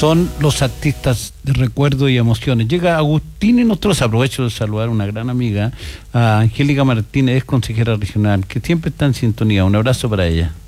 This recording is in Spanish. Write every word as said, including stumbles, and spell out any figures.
son los artistas de recuerdo y emociones. Llega Agustín y nosotros aprovecho de saludar a una gran amiga, a Angélica Martínez, es consejera regional, que siempre está en sintonía. Un abrazo para ella.